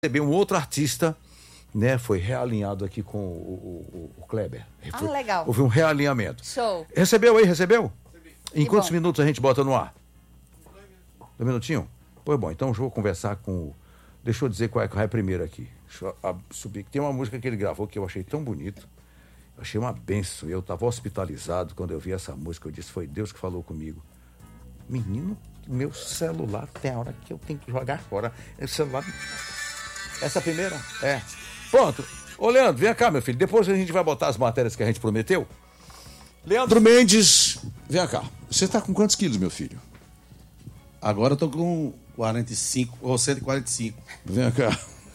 Recebeu um outro artista, né? Foi realinhado aqui com o Kleber. Legal. Houve um realinhamento. Show. Recebeu aí? Recebeu? Em Que quantos bom. minutos a gente bota no ar? 2 minutinhos? Pois bom, então eu vou conversar com... Deixa eu dizer qual é primeiro aqui. Deixa eu subir. Tem uma música que ele gravou que eu achei tão bonito. Eu achei uma benção. Eu estava hospitalizado quando eu vi essa música. Eu disse, foi Deus que falou comigo. Menino, meu celular tem a hora que eu tenho que jogar fora. Esse celular... Essa primeira? É. Pronto. Ô, Leandro, vem cá, meu filho. Depois a gente vai botar as matérias que a gente prometeu. Leandro Mendes, vem cá. Você tá com quantos quilos, meu filho? Agora eu tô com 45 ou 145. Vem cá.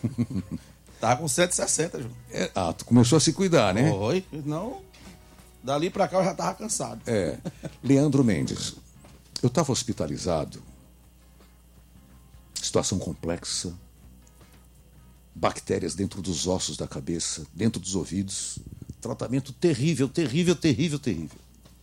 Tá com 160, João. Tu começou a se cuidar, né? Oi? Não. Dali pra cá eu já tava cansado. Leandro Mendes, eu tava hospitalizado. Situação complexa. Bactérias dentro dos ossos da cabeça, dentro dos ouvidos. Tratamento terrível, terrível, terrível, terrível.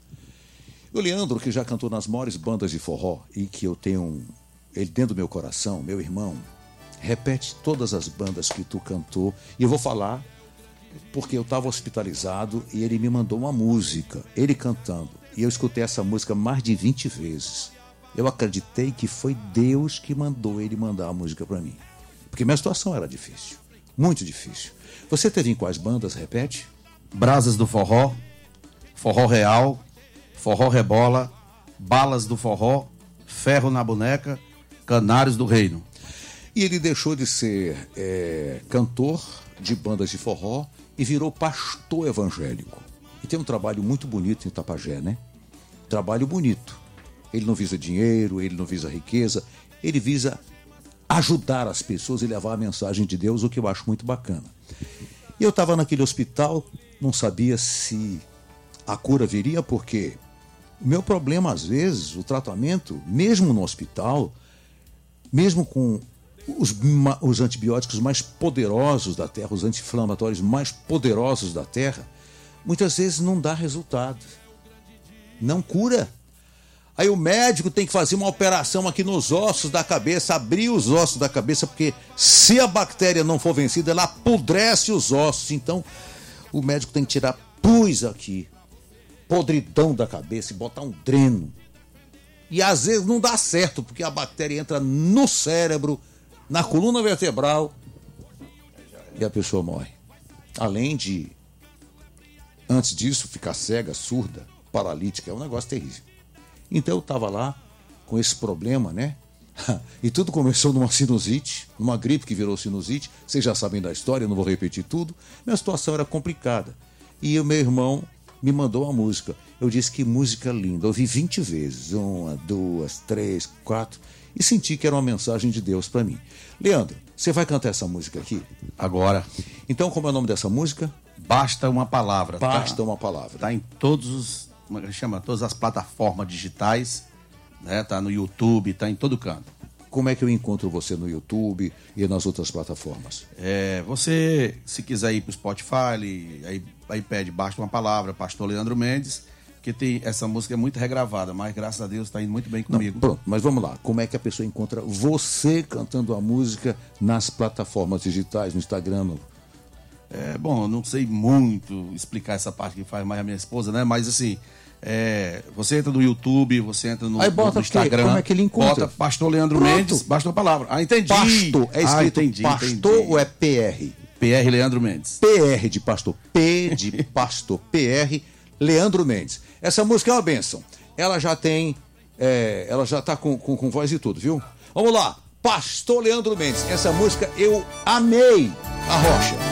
O Leandro, que já cantou nas maiores bandas de forró e que eu tenho ele dentro do meu coração, meu irmão, repete todas as bandas que tu cantou. E eu vou falar porque eu estava hospitalizado e ele me mandou uma música, ele cantando. E eu escutei essa música mais de 20 vezes. Eu acreditei que foi Deus que mandou ele mandar a música para mim. Porque minha situação era difícil, muito difícil. Você teve em quais bandas, repete? Brasas do Forró, Forró Real, Forró Rebola, Balas do Forró, Ferro na Boneca, Canários do Reino. E ele deixou de ser cantor de bandas de forró e virou pastor evangélico. E tem um trabalho muito bonito em Itapajé, né? Trabalho bonito. Ele não visa dinheiro, ele não visa riqueza, ele visa ajudar as pessoas e levar a mensagem de Deus, o que eu acho muito bacana. E eu estava naquele hospital, não sabia se a cura viria, porque o meu problema, às vezes, o tratamento, mesmo no hospital, mesmo com os antibióticos mais poderosos da Terra, os anti-inflamatórios mais poderosos da Terra, muitas vezes não dá resultado. Não cura. Aí o médico tem que fazer uma operação aqui nos ossos da cabeça, abrir os ossos da cabeça, porque se a bactéria não for vencida, ela apodrece os ossos. Então, o médico tem que tirar pus aqui, podridão da cabeça e botar um dreno. E às vezes não dá certo, porque a bactéria entra no cérebro, na coluna vertebral, e a pessoa morre. Além de, antes disso, ficar cega, surda, paralítica, é um negócio terrível. Então eu estava lá com esse problema, né? E tudo começou numa sinusite, numa gripe que virou sinusite. Vocês já sabem da história, eu não vou repetir tudo. Minha situação era complicada. E o meu irmão me mandou uma música. Eu disse, que música linda. Eu ouvi 20 vezes. 1, 2, 3, 4. E senti que era uma mensagem de Deus para mim. Leandro, você vai cantar essa música aqui? Agora, Então, como é o nome dessa música? Basta uma Palavra. Basta uma palavra. Tá em todas as plataformas digitais, né? Tá no YouTube, tá em todo canto. Como é que eu encontro você no YouTube e nas outras plataformas? Você, se quiser ir pro Spotify, aí pede Basta uma Palavra, Pastor Leandro Mendes, que essa música é muito regravada, mas graças a Deus tá indo muito bem comigo. Pronto, mas vamos lá. Como é que a pessoa encontra você cantando a música nas plataformas digitais, no Instagram? Bom, eu não sei muito explicar essa parte que faz mais a minha esposa, né? Mas assim, você entra no YouTube, você entra no, Aí bota no Instagram. como é que ele encontra? Bota Pastor Leandro Pronto. Mendes, basta uma palavra. Entendi. Pasto, é escrito entendi, pastor ou é PR? PR Leandro Mendes. PR de pastor, P de pastor, PR, Leandro Mendes. Essa música é uma bênção. Ela já tem, ela já tá com voz e tudo, viu? Vamos lá, Pastor Leandro Mendes. Essa música eu amei, a Rocha.